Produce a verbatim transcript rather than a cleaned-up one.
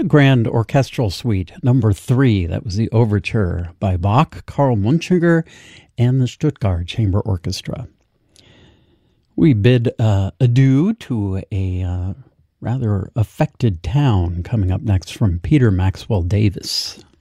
Grand Orchestral Suite, number three. That was the overture by Bach, Karl Munchinger, and the Stuttgart Chamber Orchestra. We bid uh, adieu to a uh, rather affected town coming up next from Peter Maxwell Davis.